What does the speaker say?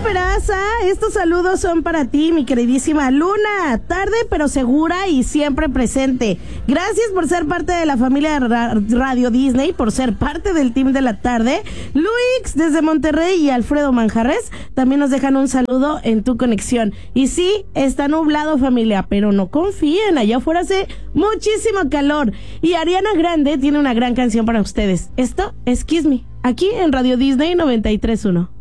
Peraza, estos saludos son para ti, mi queridísima Luna. Tarde pero segura y siempre presente. Gracias por ser parte de la familia Radio Disney, por ser parte del team de la tarde. Luis desde Monterrey y Alfredo Manjarres también nos dejan un saludo en tu conexión. Y sí, está nublado, familia, pero no confíen, allá afuera hace muchísimo calor. Y Ariana Grande tiene una gran canción para ustedes. Esto es Kiss Me, aquí en Radio Disney 93.1.